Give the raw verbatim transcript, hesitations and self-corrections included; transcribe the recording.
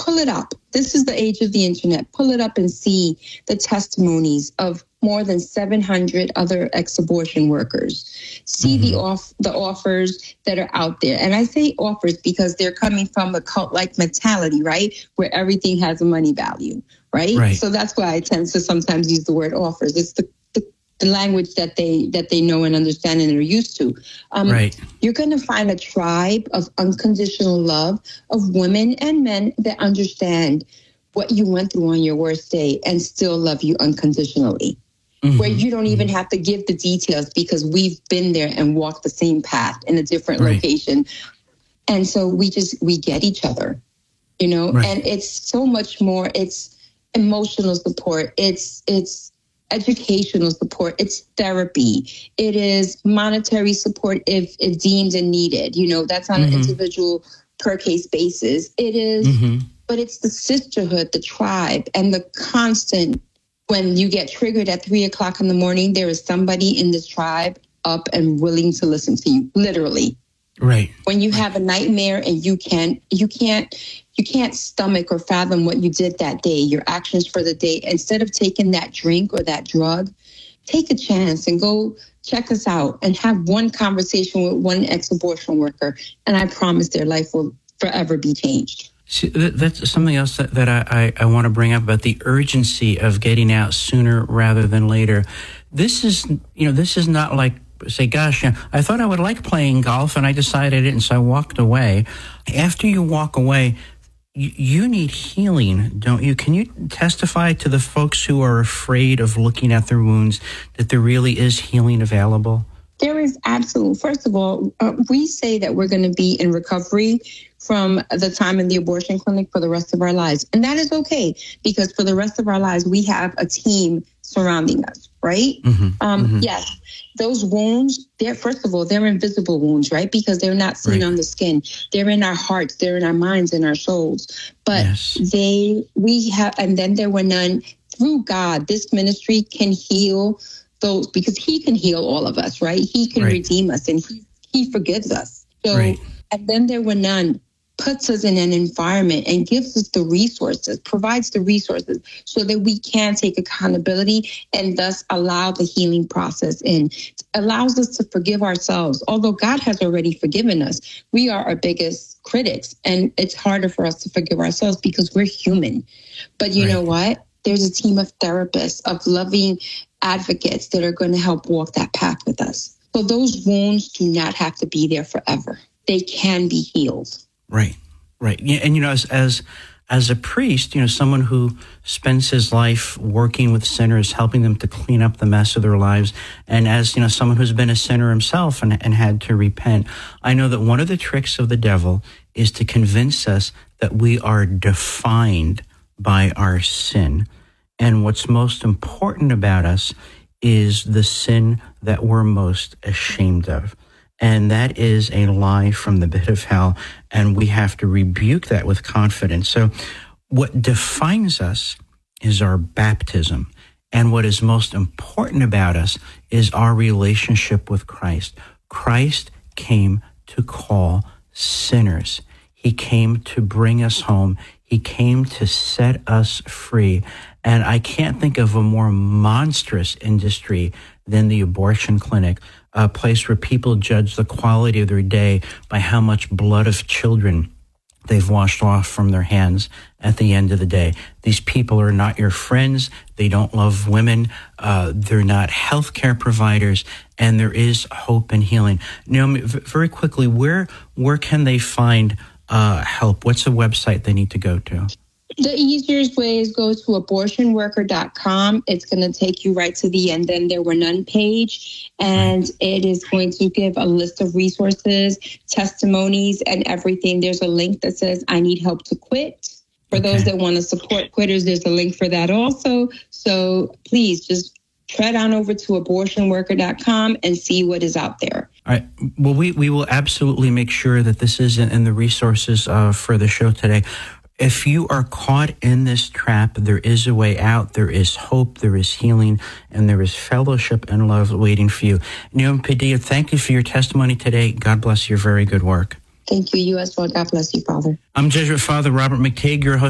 pull it up. This is the age of the internet. Pull it up and see the testimonies of more than seven hundred other ex-abortion workers. See mm-hmm. the off the offers that are out there. And I say offers because they're coming from a cult-like mentality, right? Where everything has a money value, right? right? So that's why I tend to sometimes use the word offers. It's the the language that they that they know and understand and are used to. Um, right. You're going to find a tribe of unconditional love of women and men that understand what you went through on your worst day and still love you unconditionally. Mm-hmm. Where you don't even have to give the details because we've been there and walked the same path in a different right. location. And so we just, we get each other, you know, right. and it's so much more. It's emotional support. It's, it's, educational support, it's therapy, it is monetary support if it deemed and needed. You know, that's on mm-hmm. an individual per case basis. It is, mm-hmm. but it's the sisterhood, the tribe, and the constant, when you get triggered at three o'clock in the morning, there is somebody in this tribe up and willing to listen to you, literally. Right. When you have a nightmare and you can't, you can't, you can't stomach or fathom what you did that day, your actions for the day. Instead of taking that drink or that drug, take a chance and go check us out and have one conversation with one ex-abortion worker. And I promise their life will forever be changed. See, that's something else that, that I, I, I want to bring up about the urgency of getting out sooner rather than later. This is, you know, this is not like, say, gosh, I thought I would like playing golf and I decided it, and so I walked away. After you walk away, you, you need healing, don't you? Can you testify to the folks who are afraid of looking at their wounds that there really is healing available? There is absolute. First of all, uh, we say that we're going to be in recovery from the time in the abortion clinic for the rest of our lives. And that is okay, because for the rest of our lives, we have a team surrounding us, right? Mm-hmm, um, mm-hmm. Yes, those wounds, they're, first of all, they're invisible wounds, right? Because they're not seen right. on the skin. They're in our hearts, they're in our minds and our souls. But yes. they, we have, and then there were none. Through God, this ministry can heal those, because he can heal all of us, right? He can right. redeem us, and he, he forgives us. So, right. and then there were none. Puts us in an environment and gives us the resources, provides the resources so that we can take accountability and thus allow the healing process in. It allows us to forgive ourselves. Although God has already forgiven us, we are our biggest critics, and it's harder for us to forgive ourselves because we're human. But you right. know what? There's a team of therapists, of loving advocates that are going to help walk that path with us. So those wounds do not have to be there forever. They can be healed. Right, right. Yeah, and, you know, as, as as a priest, you know, someone who spends his life working with sinners, helping them to clean up the mess of their lives, and as, you know, someone who's been a sinner himself and, and had to repent, I know that one of the tricks of the devil is to convince us that we are defined by our sin. And what's most important about us is the sin that we're most ashamed of. And that is a lie from the pit of hell, and we have to rebuke that with confidence. So what defines us is our baptism, and what is most important about us is our relationship with Christ. Christ came to call sinners. He came to bring us home. He came to set us free. And I can't think of a more monstrous industry than the abortion clinic, a place where people judge the quality of their day by how much blood of children they've washed off from their hands at the end of the day. These people are not your friends. They don't love women. Uh, they're not healthcare providers, and there is hope and healing. Naomi, very quickly, where where can they find uh, help? What's the website they need to go to? The easiest way is go to abortion worker dot com. It's going to take you right to the And Then There Were None page, and it is going to give a list of resources, testimonies, and everything. There's a link that says, I need help to quit. For okay. those that want to support quitters, there's a link for that also. So please just tread on over to abortion worker dot com and see what is out there. All right. Well, we, we will absolutely make sure that this is in, in the resources uh, for the show today. If you are caught in this trap, there is a way out. There is hope, there is healing, and there is fellowship and love waiting for you. Naomi Padilla, thank you for your testimony today. God bless your very good work. Thank you. You as well. God bless you, Father. I'm Jesuit Father Robert McTague, your host.